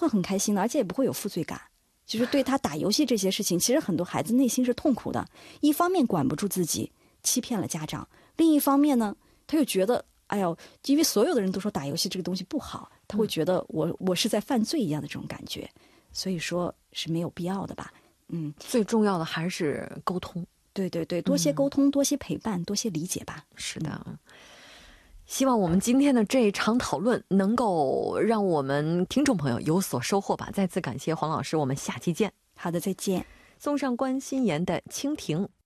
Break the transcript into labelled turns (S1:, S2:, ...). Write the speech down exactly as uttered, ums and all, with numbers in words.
S1: 会很开心的，而且也不会有负罪感。就是对他打游戏这些事情，其实很多孩子内心是痛苦的，一方面管不住自己，欺骗了家长，另一方面呢他又觉得哎呦，因为所有的人都说打游戏这个东西不好，他会觉得我我是在犯罪一样的这种感觉，所以说是没有必要的吧。嗯，
S2: 最重要的还是沟通。
S1: 对对对，多些沟通、嗯、多些陪伴，多些理解吧。
S2: 是的、嗯，希望我们今天的这一场讨论能够让我们听众朋友有所收获吧。再次感谢黄老师，我们下期见。
S1: 好的，再见。
S2: 送上关心妍的蜻蜓。